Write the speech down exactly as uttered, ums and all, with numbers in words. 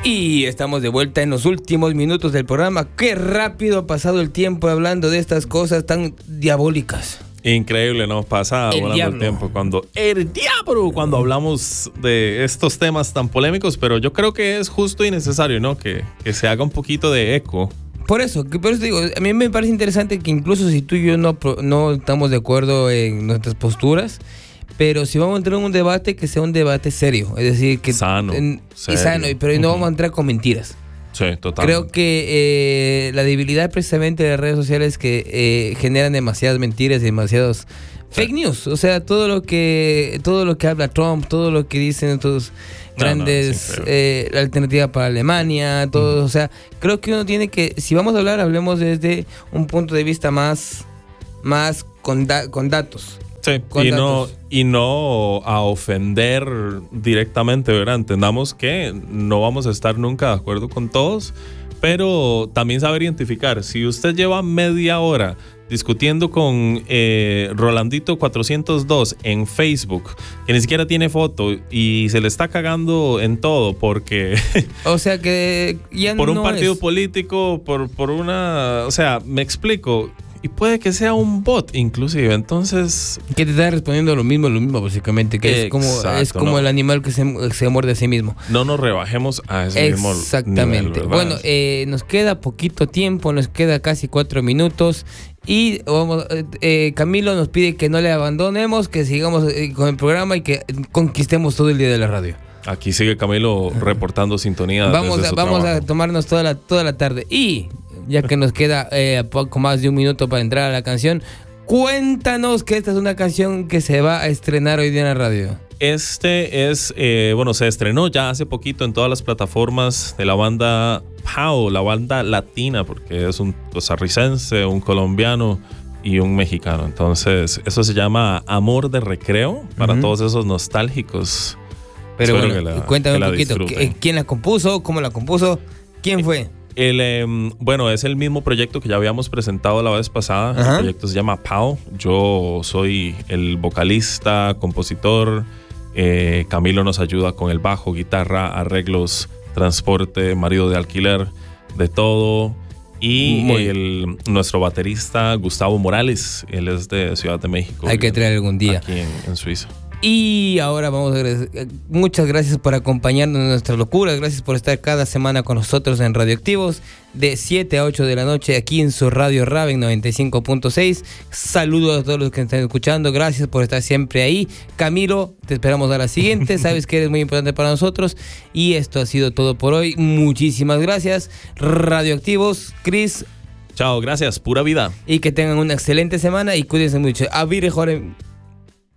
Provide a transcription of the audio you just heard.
Y estamos de vuelta en los últimos minutos del programa. Qué rápido ha pasado el tiempo hablando de estas cosas tan diabólicas. Increíble, ¿no? Pasa El volando diablo. el tiempo cuando el diablo, cuando hablamos de estos temas tan polémicos, pero yo creo que es justo y necesario, ¿no? Que, que se haga un poquito de eco. Por eso, que por eso digo, a mí me parece interesante que incluso si tú y yo no, pro- no estamos de acuerdo en nuestras posturas, pero si vamos a entrar en un debate, que sea un debate serio, es decir, que Sano, en- y serio. sano, pero no Ujú. vamos a entrar con mentiras. Sí, total. Creo que eh, la debilidad precisamente de las redes sociales es que eh, generan demasiadas mentiras y demasiados fake news. O sea, todo lo que todo lo que habla Trump, todo lo que dicen estos No, grandes no, es increíble. eh, la alternativa para Alemania, todo, Ujú. o sea, creo que uno tiene que, si vamos a hablar, hablemos desde un punto de vista más más con da- con datos. Sí, con y no, datos. y no a ofender directamente, ¿verdad? Entendamos que no vamos a estar nunca de acuerdo con todos, pero también saber identificar. Si usted lleva media hora discutiendo con eh, Rolandito cuatrocientos dos en Facebook, que ni siquiera tiene foto y se le está cagando en todo porque O sea que ya por un no partido es- político, por, por una... O sea, me explico. Y puede que sea un bot, inclusive. Entonces, que te está respondiendo lo mismo, lo mismo básicamente, que es como Exacto, es como ¿no? el animal que se, se muerde a sí mismo. no nos rebajemos a ese mismo nivel, Exactamente. ¿verdad? Bueno, eh, nos queda poquito tiempo, nos queda casi cuatro minutos y vamos, eh, eh, Camilo nos pide que no le abandonemos, que sigamos eh, con el programa y que conquistemos todo el día de la radio. Aquí sigue Camilo reportando sintonía. Vamos, desde a, su vamos a trabajo. tomarnos toda la, toda la tarde y ya que nos queda eh, poco más de un minuto para entrar a la canción, cuéntanos que esta es una canción que se va a estrenar hoy día en la radio. Este es, eh, bueno, se estrenó ya hace poquito en todas las plataformas de la banda Pau, la banda latina, porque es un costarricense, un colombiano y un mexicano. Entonces, eso se llama Amor de Recreo, para Ujú. todos esos nostálgicos. Pero Espero bueno, que la- cuéntame que un la poquito, disfruten. ¿qui- ¿quién la compuso? ¿Cómo la compuso? ¿Quién fue? El, eh, bueno, es el mismo proyecto que ya habíamos presentado la vez pasada. Ajá. El proyecto se llama Pau. Yo soy el vocalista, compositor. Eh, Camilo nos ayuda con el bajo, guitarra, arreglos, transporte, marido de alquiler, de todo. Y Muy el, nuestro baterista, Gustavo Morales, él es de Ciudad de México. Hay que traer algún día. Aquí en, en Suiza. Y ahora vamos a agradecer. Muchas gracias por acompañarnos en nuestras locuras. Gracias por estar cada semana con nosotros en Radioactivos de siete a ocho de la noche aquí en su radio Raven noventa y cinco punto seis. Saludos a todos los que están escuchando. Gracias por estar siempre ahí. Camilo, te esperamos a la siguiente. Sabes que eres muy importante para nosotros. Y esto ha sido todo por hoy. Muchísimas gracias. Radioactivos, Chris. Chao, gracias. Pura vida. Y que tengan una excelente semana y cuídense mucho. A Vire Jorge.